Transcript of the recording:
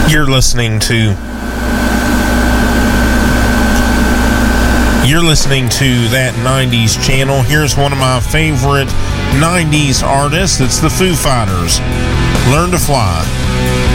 You're listening to that 90s channel. Here's one of my favorite 90s artists. It's the Foo Fighters. Learn to Fly.